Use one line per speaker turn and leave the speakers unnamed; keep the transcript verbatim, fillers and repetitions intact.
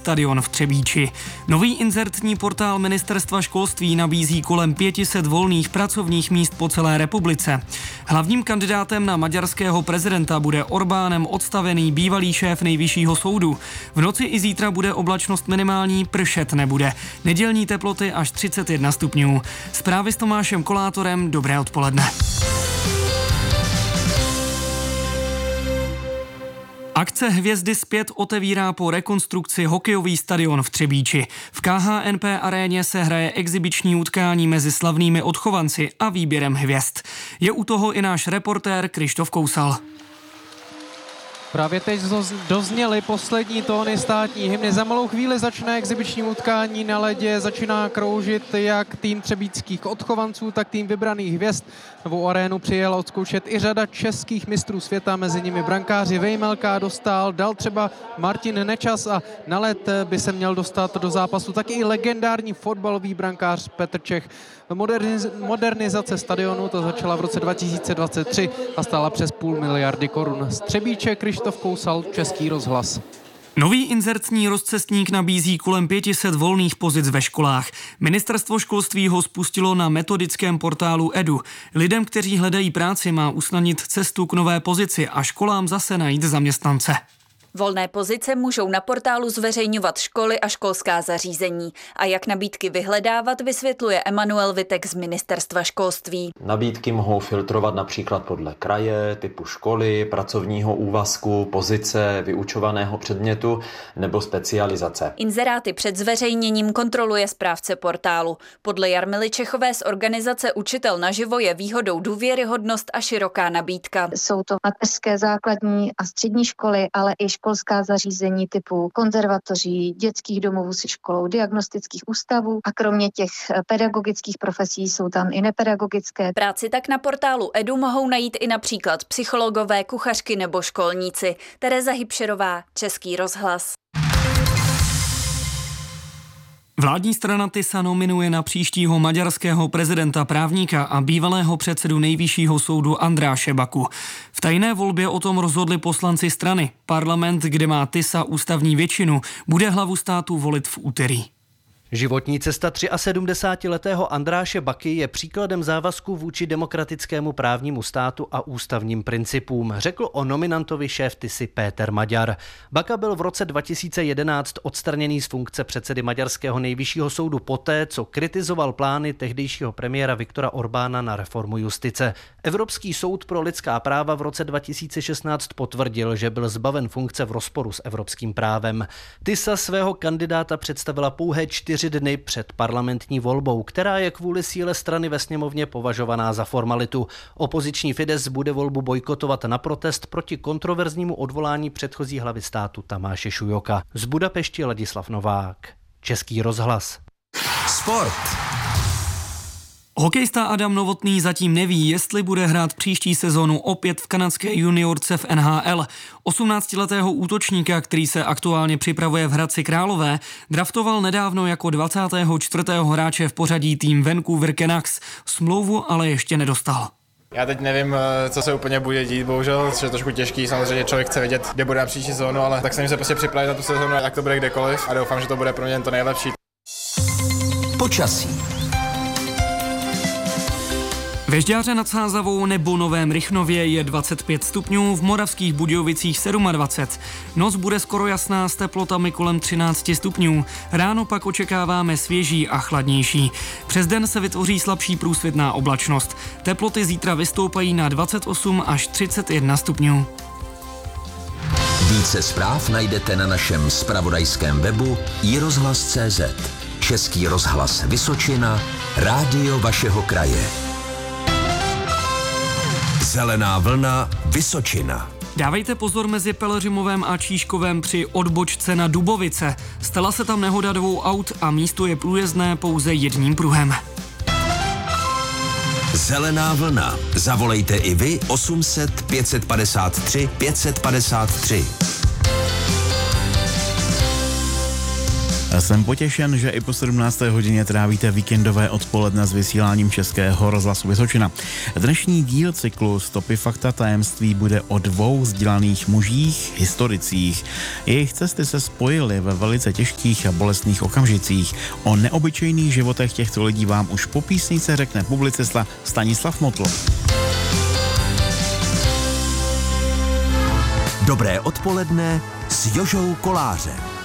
stadion v Třebíči. Nový inzertní portál Ministerstva školství nabízí kolem pět set volných pracovních míst po celé republice. Hlavním kandidátem na maďarského prezidenta bude Orbánem odstavený bývalý šéf Nejvyššího soudu. V noci i zítra bude oblačnost minimální, pršet nebude. Nedělní teploty až třicet jedna stupňů. Zprávy s Tomášem Kolátorem, dobré odpoledne. Akce Hvězdy zpět otevírá po rekonstrukci hokejový stadion v Třebíči. V K H N P aréně se hraje exibiční utkání mezi slavnými odchovanci a výběrem hvězd. Je u toho i náš reportér Krištof Kousal.
Právě teď dozněly poslední tóny státní hymny. Za malou chvíli začne exibiční utkání na ledě. Začíná kroužit jak tým třebíčských odchovanců, tak tým vybraných hvězd. Novou arénu přijela odzkoušet i řada českých mistrů světa, mezi nimi brankáři Vejmelka, Dostál, dal třeba Martin Nečas a na led by se měl dostat do zápasu taky i legendární fotbalový brankář Petr Čech. Moderniz- modernizace stadionu to začala v roce dva tisíce dvacet tři a stála přes půl miliardy korun. Z Třebíče Krištof Kousal, Český rozhlas.
Nový inzertní rozcestník nabízí kolem pět set volných pozic ve školách. Ministerstvo školství ho spustilo na metodickém portálu Edu. Lidem, kteří hledají práci, má usnadnit cestu k nové pozici a školám zase najít zaměstnance.
Volné pozice můžou na portálu zveřejňovat školy a školská zařízení. A jak nabídky vyhledávat, vysvětluje Emanuel Vitek z Ministerstva školství.
Nabídky mohou filtrovat například podle kraje, typu školy, pracovního úvazku, pozice, vyučovaného předmětu nebo specializace.
Inzeráty před zveřejněním kontroluje správce portálu. Podle Jarmily Čechové z organizace Učitel naživo je výhodou důvěryhodnost a široká nabídka.
Jsou to mateřské, základní a střední školy, ale i školská zařízení typu konzervatoří, dětských domovů se školou, diagnostických ústavů a kromě těch pedagogických profesí jsou tam i nepedagogické.
Práci tak na portálu Edu mohou najít i například psychologové, kuchařky nebo školníci. Tereza Hybšerová, Český rozhlas.
Vládní strana TISA nominuje na příštího maďarského prezidenta právníka a bývalého předsedu Nejvyššího soudu Andráše Baku. V tajné volbě o tom rozhodli poslanci strany. Parlament, kde má TISA ústavní většinu, bude hlavu státu volit v úterý.
Životní cesta sedmdesátiletého Andráše Baky je příkladem závazku vůči demokratickému právnímu státu a ústavním principům, řekl o nominantovi šéf TISy Péter Maďar. Baka byl v roce dva tisíce jedenáct odstraněný z funkce předsedy maďarského nejvyššího soudu poté, co kritizoval plány tehdejšího premiéra Viktora Orbána na reformu justice. Evropský soud pro lidská práva v roce dva tisíce šestnáct potvrdil, že byl zbaven funkce v rozporu s evropským právem. TISA svého kandidáta představila pouhé čtyři dny před parlamentní volbou, která je kvůli síle strany ve sněmovně považovaná za formalitu. Opoziční Fidesz bude volbu bojkotovat na protest proti kontroverznímu odvolání předchozí hlavy státu Tamáše Šujoka. Z Budapešti Ladislav Novák, Český rozhlas.
Sport.
Hokejista Adam Novotný zatím neví, jestli bude hrát příští sezonu opět v kanadské juniorce v N H L. osmnáctiletého útočníka, který se aktuálně připravuje v Hradci Králové, draftoval nedávno jako dvacátého čtvrtého hráče v pořadí tým Vancouver Canucks. Smlouvu ale ještě nedostal.
Já teď nevím, co se úplně bude dít, bohužel, což je trošku těžký, samozřejmě člověk chce vědět, kde bude na příští sezónu, ale tak jsem se prostě připravit na tu sezónu, jak to bude kdekoliv a doufám, že to bude pro mě to nejlepší.
Počasí.
Ve Žďáře nad Sázavou nebo Novém Rychnově je dvacet pět stupňů, v Moravských Budějovicích dvacet sedm. Noc bude skoro jasná s teplotami kolem třináct stupňů. Ráno pak očekáváme svěží a chladnější. Přes den se vytvoří slabší průsvitná oblačnost. Teploty zítra vystoupají na dvacet osm až třicet jedna stupňů.
Více zpráv najdete na našem zpravodajském webu i rozhlas tečka cé zet. Český rozhlas Vysočina, rádio vašeho kraje. Zelená vlna Vysočina.
Dávejte pozor mezi Pelhřimovem a Číškovem při odbočce na Dubovice. Stala se tam nehoda dvou aut a místo je průjezdné pouze jedním pruhem.
Zelená vlna. Zavolejte i vy osm set pět padesát tři pět padesát tři.
Jsem potěšen, že i po sedmnácté hodině trávíte víkendové odpoledne s vysíláním Českého rozhlasu Vysočina. Dnešní díl cyklu Stopy fakta tajemství bude o dvou vzdělaných mužích, historicích. Jejich cesty se spojily ve velice těžkých a bolestných okamžicích. O neobyčejných životech těchto lidí vám už po písničce řekne publicista Stanislav Motl.
Dobré odpoledne s Jožou Kolářem.